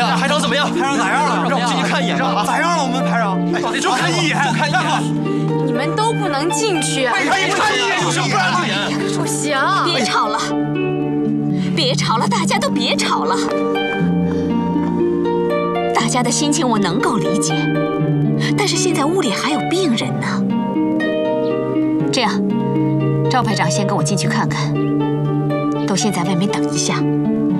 样？排场怎么样？ 排场咋样了？ 让我进去看一眼吧。 咋样了？我们排场？ 到底就看一眼， 就看一眼。 你们都不能进去。 看一眼就行，不然进眼。 不行。 别吵了，别吵了，大家都别吵了。大家的心情我能够理解，但是现在屋里还有病人呢。这样，赵排长先跟我进去看看，都先在外面等一下。